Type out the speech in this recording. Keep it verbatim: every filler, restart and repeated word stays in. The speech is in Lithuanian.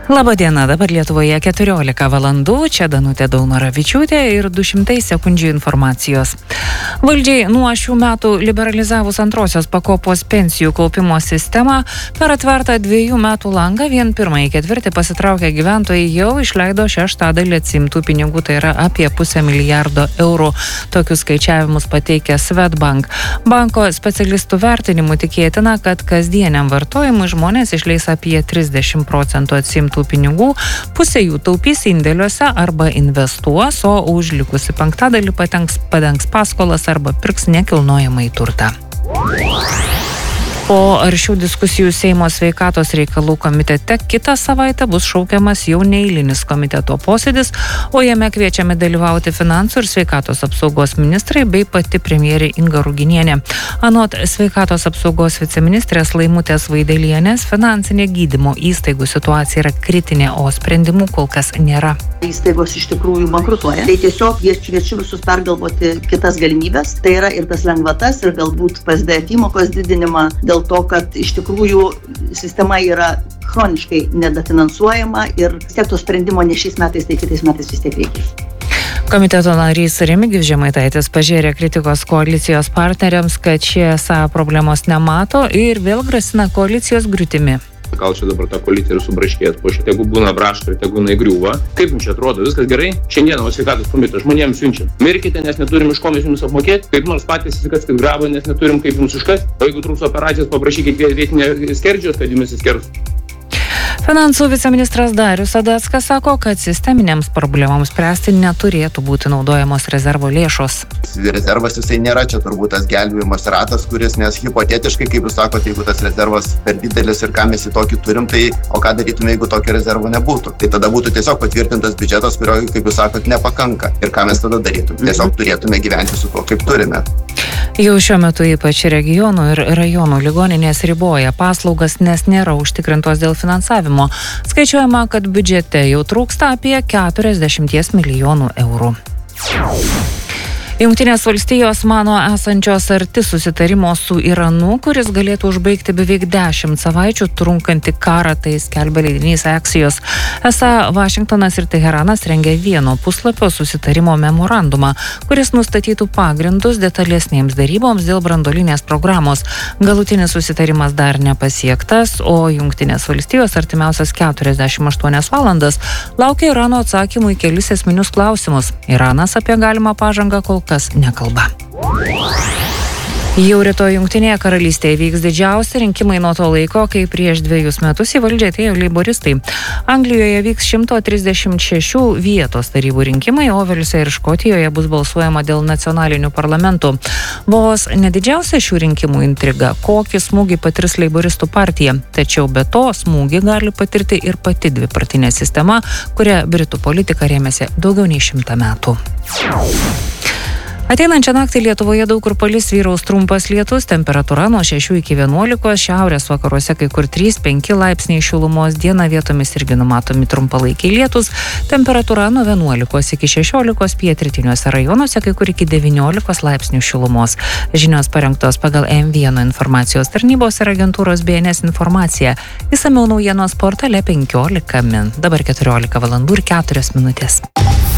Labą dieną, dabar Lietuvoje keturiolika valandų, čia Danutė Daunoravičiūtė ir du šimtai sekundžių informacijos. Valdžiai nuo šių metų liberalizavus antrosios pakopos pensijų kaupimo sistemą, per atvertą dviejų metų langą vien pirmąjį ketvirtį pasitraukę gyventojai jau išleido šeštadalį atsiimtų pinigų, tai yra apie pusę milijardo eurų. Tokius skaičiavimus pateikia Swedbank. Banko specialistų vertinimų tikėtina, kad kasdieniam vartojimui žmonės išleis apie trisdešimt procentų atsiimtų tų pinigų, pusė jų taupys indėliuose arba investuos, o už likusį penktadalį padengs, padengs paskolas arba pirks nekilnojamąjį turtą. Po aršių diskusijų Seimo sveikatos reikalų komitete kitą savaitę bus šaukiamas jau neeilinis komiteto posėdis, o jame kviečiami dalyvauti finansų ir sveikatos apsaugos ministrai bei pati premjerė Inga Ruginienė. Anot sveikatos apsaugos viceministrės Laimutės Vaidelienės, finansinė gydymo įstaigų situacija yra kritinė, o sprendimų kol kas nėra. Įstaigos iš tikrųjų bankrutuoja. Tai tiesiog kviečiu visus pergalvoti kitas galimybės. Tai yra ir tas lengvatas, ir galbūt P S D F įmokos didinimą, dėl to, kad iš tikrųjų sistema yra chroniškai nedafinansuojama ir vis tiek to sprendimo ne šiais metais, tai kitais metais vis tiek reikės. Komiteto narys Remigijus Žemaitaitis pažėrė kritikos koalicijos partneriams, kad šie esą problemos nemato ir vėl grasina koalicijos griūtimi. Gal čia dabar ta koalicija ir subraškės, po šitą, jeigu būna braška ir tegu jinai griūva. Kaip jums čia atrodo? Viskas gerai? Šiandieną sveikatos komitetą žmonėms siunčiam. Mirkite, nes neturim iš ko mes jums apmokėti. Kaip nors patys įsikatskit grabą, nes neturim kaip jums iškasti. O jeigu trūks operacijos, paprašykit vietinę skerdžios, kad jumis įskerstų. Finansų viceministras Darius Sadeckas sako, kad sisteminėms problemams spręsti neturėtų būti naudojamos rezervo lėšos. Rezervas jisai nėra čia turbūt tas gelbėjimas ratas, kuris, nes hipotetiškai, kaip jūs sakote, jeigu tas rezervas per didelis ir ką mes į tokį turim, tai o ką darytume, jeigu tokio rezervo nebūtų? Tai tada būtų tiesiog patvirtintas biudžetas, kurio, kaip jūs sakot, nepakanka. Ir ką mes tada darytume? Tiesiog turėtume gyventi su tuo, kaip turime. Jau šiuo metu ypač regionų ir rajonų ligoninės riboja paslaugas, nes nėra užtikrintos dėl finansavimo. Skaičiuojama, kad biudžete jau trūksta apie keturiasdešimt milijonų eurų. Jungtinės valstijos mano esančios arti susitarimo su Iranu, kuris galėtų užbaigti beveik dešimt savaičių trunkantį karą, tai skelbia leidinys Axios. Esą Vašingtonas ir Teheranas rengia vieno puslapio susitarimo memorandumą, kuris nustatytų pagrindus detalesnėms daryboms dėl branduolinės programos. Galutinis susitarimas dar nepasiektas, o Jungtinės valstijos artimiausias keturiasdešimt aštuonias valandas laukia Irano atsakymų į kelis esminius klausimus. Iranas apie galimą pažangą kol kas nekalba. Jau rytoj Jungtinėje karalystėje vyks didžiausi rinkimai nuo to laiko, kai prieš dviejus metus į valdžią atėjo leiboristai. Anglijoje vyks šimtas trisdešimt šešių vietos tarybų rinkimai, o Velse ir Škotijoje bus balsuojama dėl nacionalinių parlamentų. Vos nedidžiausia šių rinkimų intriga, kokį smūgį patirs leiboristų partija. Tačiau be to smūgį gali patirti ir pati dvipartinė sistema, kuria Britų politika rėmėsi daugiau nei šimtą metų. Ateinančią naktį Lietuvoje daug kur palis, vyraus trumpas lietus, temperatūra nuo šešių iki vienuolikos, šiaurės vakaruose kai kur trys penki laipsniai šilumos, dieną vietomis irgi numatomi trumpalaikiai lietus, temperatūra nuo vienuolikos iki šešiolikos, pietrytiniuose rajonuose kai kur iki devyniolikos laipsnių šilumos. Žinios parengtos pagal M vienas informacijos tarnybos ir agentūros B N S informacija. Išsamiau naujienos portale penkiolika min. Dabar keturiolika valandų ir keturios minutės.